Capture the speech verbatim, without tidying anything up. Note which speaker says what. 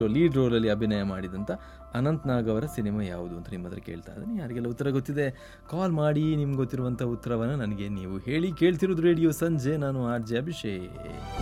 Speaker 1: Rho lead ರೋಲಲ್ಲಿ ಅಭಿನಯ ಮಾಡಿದಂಥ ಅನಂತ್ ನಾಗ್ ಅವರ ಸಿನಿಮಾ ಯಾವುದು ಅಂತ ನಿಮ್ಮ ಹತ್ರ ಕೇಳ್ತಾ ಇದ್ದೀನಿ. ಯಾರಿಗೆಲ್ಲ ಉತ್ತರ ಗೊತ್ತಿದೆ ಕಾಲ್ ಮಾಡಿ, ನಿಮ್ಗೆ ಗೊತ್ತಿರುವಂಥ ಉತ್ತರವನ್ನು ನನಗೆ ನೀವು ಹೇಳಿ. ಕೇಳ್ತಿರೋದು ರೇಡಿಯೋ ಸಂಜೆ, ನಾನು ಆರ್ ಜೆ ಅಭಿಷೇಕ್.